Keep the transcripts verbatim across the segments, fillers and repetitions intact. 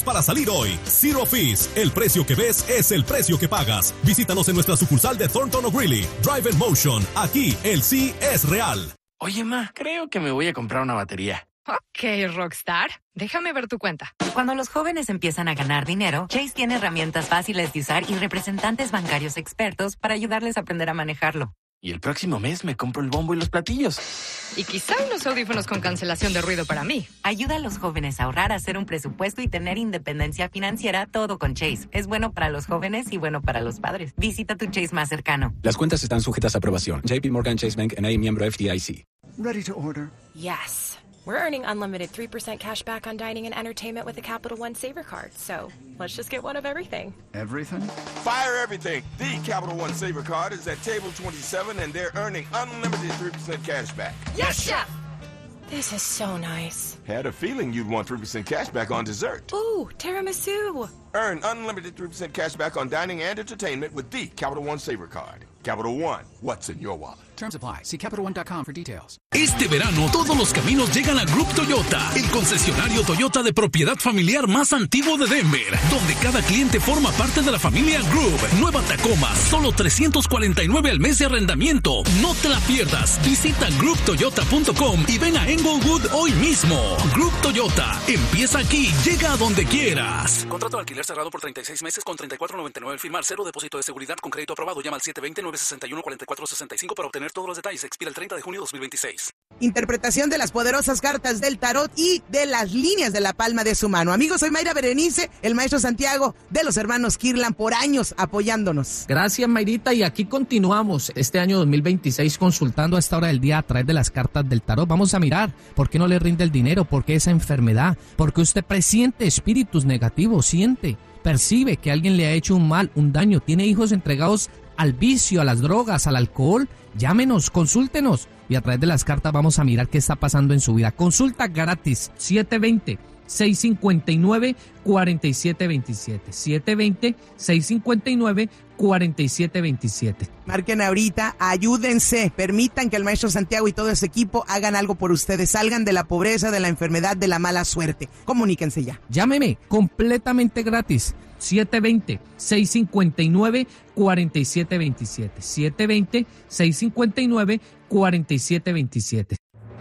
Para salir hoy, Zero Fees. El precio que ves es el precio que pagas. Visítanos en nuestra sucursal de Thornton O'Reilly. Drive in Motion. Aquí, el sí es real. Oye, ma, creo que me voy a comprar una batería. Ok, Rockstar. Déjame ver tu cuenta. Cuando los jóvenes empiezan a ganar dinero, Chase tiene herramientas fáciles de usar y representantes bancarios expertos para ayudarles a aprender a manejarlo. Y el próximo mes me compro el bombo y los platillos. Y quizá unos audífonos con cancelación de ruido para mí. Ayuda a los jóvenes a ahorrar, a hacer un presupuesto y tener independencia financiera, todo con Chase. Es bueno para los jóvenes y bueno para los padres. Visita tu Chase más cercano. Las cuentas están sujetas a aprobación. J P Morgan Chase Bank N A, miembro F D I C. Ready to order. Yes. We're earning unlimited three percent cash back on dining and entertainment with the Capital One Saver Card. So let's just get one of everything. Everything? Fire everything. The Capital One Saver Card is at table twenty-seven, and they're earning unlimited three percent cash back. Yes, Chef! This is so nice. Had a feeling you'd want three percent cash back on dessert. Ooh, tiramisu. Earn unlimited three percent cash back on dining and entertainment with the Capital One Saver Card. Capital One, what's in your wallet? Terms apply. See Capital One dot com for details. Este verano, todos los caminos llegan a Group Toyota, el concesionario Toyota de propiedad familiar más antiguo de Denver, donde cada cliente forma parte de la familia Group. Nueva Tacoma, solo trescientos cuarenta y nueve al mes de arrendamiento. No te la pierdas. Visita group toyota punto com y ven a Englewood hoy mismo. Group Toyota, empieza aquí, llega a donde quieras. Contrato de alquiler cerrado por treinta y seis meses con treinta y cuatro noventa y nueve al firmar. Cero depósito de seguridad con crédito aprobado. Llama al siete dos cero, nueve seis uno, cuatro cuatro seis cinco para obtener todos los detalles. Expira el treinta de junio de dos mil veintiséis. Interpretación de las poderosas cartas del tarot y de las líneas de la palma de su mano. Amigos, soy Mayra Berenice, el maestro Santiago de los hermanos Kirlan, por años apoyándonos. Gracias, Mayrita, y aquí continuamos este año dos mil veintiséis consultando a esta hora del día a través de las cartas del tarot. Vamos a mirar por qué no le rinde el dinero, por qué esa enfermedad, por qué usted presiente espíritus negativos, siente, percibe que alguien le ha hecho un mal, un daño, tiene hijos entregados al vicio, a las drogas, al alcohol. Llámenos, consúltenos y a través de las cartas vamos a mirar qué está pasando en su vida. Consulta gratis, siete dos cero, seis cinco nueve, cuatro siete dos siete, siete dos cero, seis cinco nueve, cuatro siete dos siete. Marquen ahorita, ayúdense, permitan que el maestro Santiago y todo ese equipo hagan algo por ustedes, salgan de la pobreza, de la enfermedad, de la mala suerte. Comuníquense ya. Llámeme, completamente gratis, siete dos cero, seis cinco nueve, cuatro siete dos siete, siete dos cero, seis cinco nueve, cuatro siete dos siete.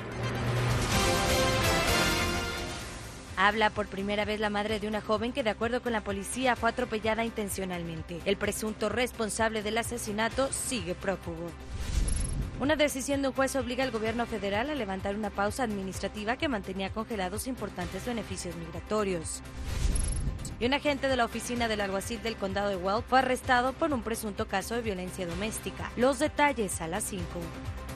Habla por primera vez la madre de una joven que, de acuerdo con la policía, fue atropellada intencionalmente. El presunto responsable del asesinato sigue prófugo. Una decisión de un juez obliga al gobierno federal a levantar una pausa administrativa que mantenía congelados importantes beneficios migratorios. Y un agente de la oficina del alguacil del condado de Weld fue arrestado por un presunto caso de violencia doméstica. Los detalles a las cinco.